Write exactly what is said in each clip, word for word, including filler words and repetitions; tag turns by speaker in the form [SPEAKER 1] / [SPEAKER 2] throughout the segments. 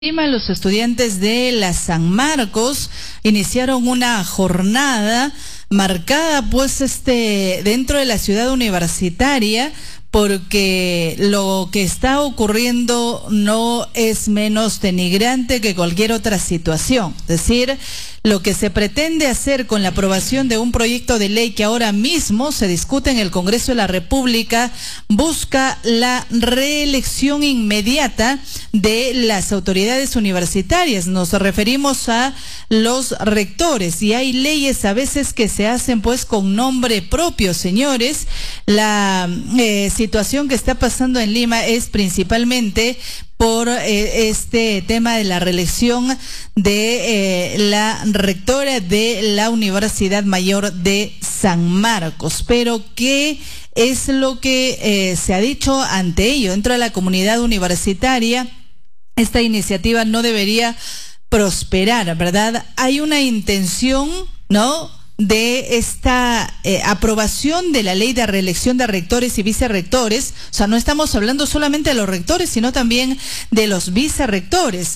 [SPEAKER 1] Los estudiantes de la San Marcos iniciaron una jornada marcada pues este dentro de la ciudad universitaria, porque lo que está ocurriendo no es menos denigrante que cualquier otra situación. Es decir, lo que se pretende hacer con la aprobación de un proyecto de ley que ahora mismo se discute en el Congreso de la República busca la reelección inmediata de las autoridades universitarias. Nos referimos a los rectores, y hay leyes a veces que se hacen pues con nombre propio, señores. La eh, situación que está pasando en Lima es principalmente por eh, este tema de la reelección de eh, la rectora de la Universidad Mayor de San Marcos. Pero ¿qué es lo que eh, se ha dicho ante ello? Dentro de la comunidad universitaria, esta iniciativa no debería prosperar, ¿verdad? Hay una intención, ¿no?, de esta eh, aprobación de la ley de reelección de rectores y vicerrectores. O sea, no estamos hablando solamente de los rectores, sino también de los vicerrectores.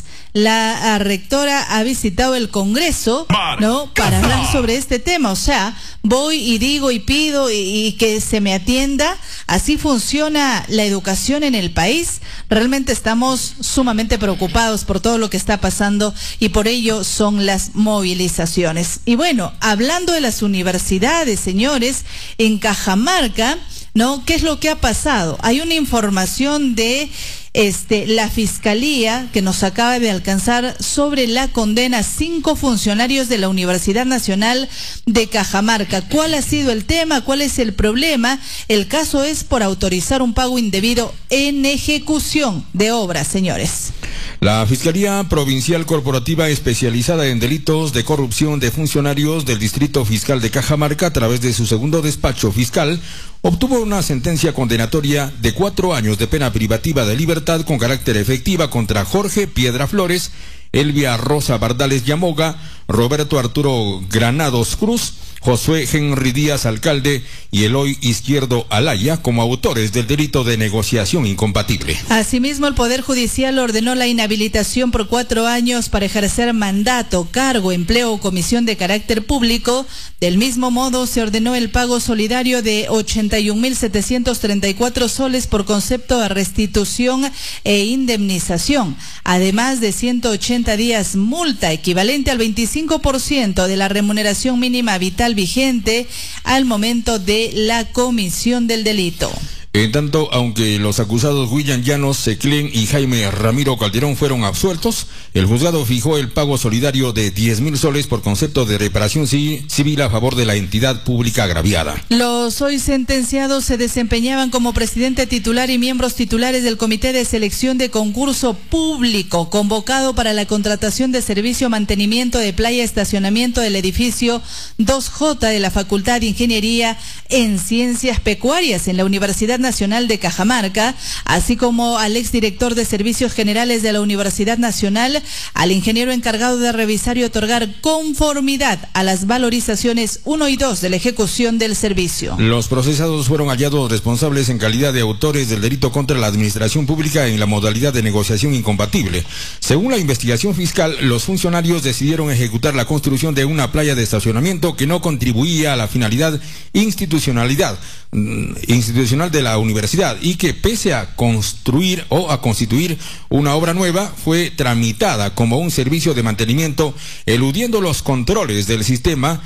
[SPEAKER 1] La rectora ha visitado el Congreso, ¿no?, para hablar sobre este tema. O sea, voy y digo y pido y, y que se me atienda. Así funciona la educación en el país. Realmente estamos sumamente preocupados por todo lo que está pasando, y por ello son las movilizaciones. Y bueno, hablando de las universidades, señores, en Cajamarca, ¿no?, ¿qué es lo que ha pasado? Hay una información de Este, la Fiscalía que nos acaba de alcanzar sobre la condena a cinco funcionarios de la Universidad Nacional de Cajamarca. ¿Cuál ha sido el tema? ¿Cuál es el problema? El caso es por autorizar un pago indebido en ejecución de obras, señores.
[SPEAKER 2] La Fiscalía Provincial Corporativa especializada en delitos de corrupción de funcionarios del Distrito Fiscal de Cajamarca, a través de su segundo despacho fiscal, obtuvo una sentencia condenatoria de cuatro años de pena privativa de libertad con carácter efectiva contra Jorge Piedra Flores, Elvia Rosa Bardales Yamoga, Roberto Arturo Granados Cruz, Josué Henry Díaz Alcalde y Eloy Izquierdo Alaya como autores del delito de negociación incompatible.
[SPEAKER 1] Asimismo, el Poder Judicial ordenó la inhabilitación por cuatro años para ejercer mandato, cargo, empleo o comisión de carácter público. Del mismo modo, se ordenó el pago solidario de ochenta y un mil setecientos treinta y cuatro soles por concepto de restitución e indemnización, además de ciento ochenta días multa, equivalente al veinticinco por ciento de la remuneración mínima vital vigente al momento de la comisión del delito.
[SPEAKER 2] En tanto, aunque los acusados William Llanos Seclén y Jaime Ramiro Calderón fueron absueltos, el juzgado fijó el pago solidario de diez mil soles por concepto de reparación civil a favor de la entidad pública agraviada.
[SPEAKER 1] Los hoy sentenciados se desempeñaban como presidente titular y miembros titulares del Comité de Selección de Concurso Público convocado para la contratación de servicio mantenimiento de playa y estacionamiento del edificio dos J de la Facultad de Ingeniería en Ciencias Pecuarias en la Universidad Nacional de Cajamarca, así como al exdirector de Servicios Generales de la Universidad Nacional, al ingeniero encargado de revisar y otorgar conformidad a las valorizaciones uno y dos de la ejecución del servicio.
[SPEAKER 2] Los procesados fueron hallados responsables en calidad de autores del delito contra la administración pública en la modalidad de negociación incompatible. Según la investigación fiscal, los funcionarios decidieron ejecutar la construcción de una playa de estacionamiento que no contribuía a la finalidad institucionalidad institucional de la universidad, y que pese a construir o a constituir una obra nueva, fue tramitada como un servicio de mantenimiento, eludiendo los controles del sistema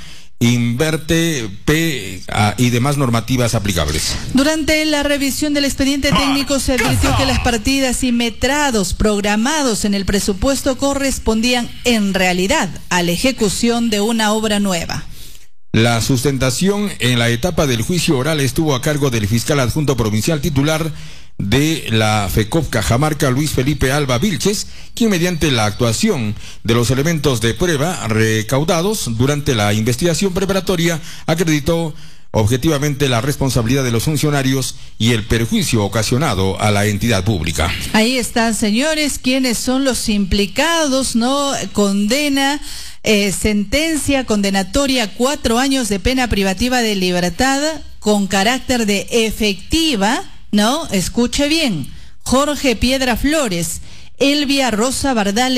[SPEAKER 2] Inverte P y demás normativas aplicables.
[SPEAKER 1] Durante la revisión del expediente técnico se advirtió que las partidas y metrados programados en el presupuesto correspondían en realidad a la ejecución de una obra nueva.
[SPEAKER 2] La sustentación en la etapa del juicio oral estuvo a cargo del fiscal adjunto provincial titular de la FECOP Cajamarca, Luis Felipe Alba Vilches, quien mediante la actuación de los elementos de prueba recaudados durante la investigación preparatoria acreditó objetivamente la responsabilidad de los funcionarios y el perjuicio ocasionado a la entidad pública.
[SPEAKER 1] Ahí están, señores, quienes son los implicados, ¿no? Condena, eh, sentencia condenatoria, cuatro años de pena privativa de libertad con carácter de efectiva, ¿no? Escuche bien, Jorge Piedra Flores, Elvia Rosa Bardales